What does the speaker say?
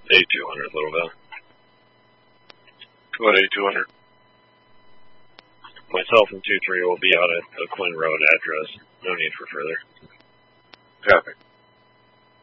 A200 Littleville. Go at A200. Myself and 2-3 will be out at the Quinn Road address. No need for further. Copy.